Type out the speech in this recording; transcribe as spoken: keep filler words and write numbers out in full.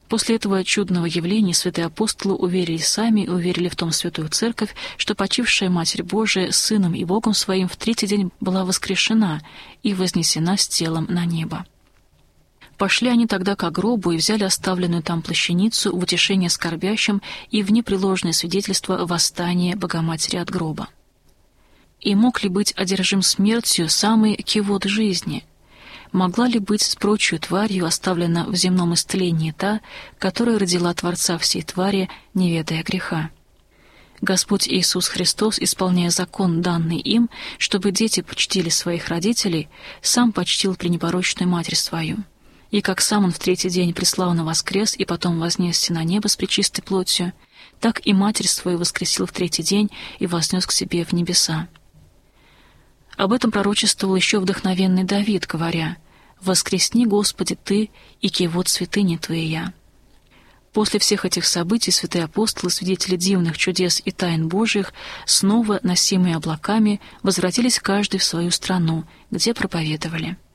После этого чудного явления святые апостолы уверили сами и уверили в том Святую Церковь, что почившая Матерь Божия с Сыном и Богом Своим в третий день была воскрешена и вознесена с телом на небо. Пошли они тогда к гробу и взяли оставленную там плащаницу в утешение скорбящим и в непреложное свидетельство восстания Богоматери от гроба. И мог ли быть одержим смертью самый кивот жизни? Могла ли быть с прочую тварью оставлена в земном исцелении та, которая родила Творца всей твари, не ведая греха? Господь Иисус Христос, исполняя закон, данный им, чтобы дети почтили своих родителей, сам почтил пренепорочную Матерь свою. И как сам Он в третий день преславно воскрес и потом вознесся на небо с пречистой плотью, так и Матерь свою воскресил в третий день и вознес к себе в небеса. Об этом пророчествовал еще вдохновенный Давид, говоря: «Воскресни, Господи, Ты, и кивот святыни Твоя». После всех этих событий святые апостолы, свидетели дивных чудес и тайн Божьих, снова, носимые облаками, возвратились каждый в свою страну, где проповедовали.